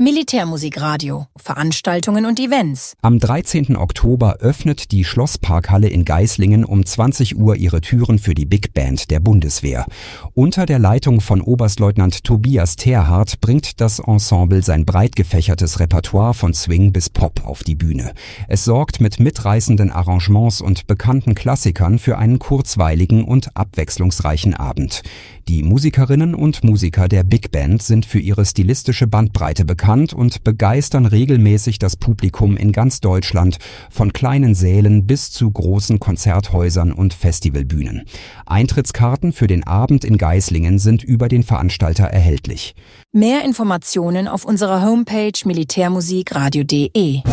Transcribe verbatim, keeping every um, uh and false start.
Militärmusikradio, Veranstaltungen und Events. Am dreizehnten Oktober öffnet die Schlossparkhalle in Geislingen um zwanzig Uhr ihre Türen für die Big Band der Bundeswehr. Unter der Leitung von Oberstleutnant Tobias Terhardt bringt das Ensemble sein breit gefächertes Repertoire von Swing bis Pop auf die Bühne. Es sorgt mit mitreißenden Arrangements und bekannten Klassikern für einen kurzweiligen und abwechslungsreichen Abend. Die Musikerinnen und Musiker der Big Band sind für ihre stilistische Bandbreite bekannt und begeistern regelmäßig das Publikum in ganz Deutschland, von kleinen Sälen bis zu großen Konzerthäusern und Festivalbühnen. Eintrittskarten für den Abend in Geislingen sind über den Veranstalter erhältlich. Mehr Informationen auf unserer Homepage militärmusikradio punkt de.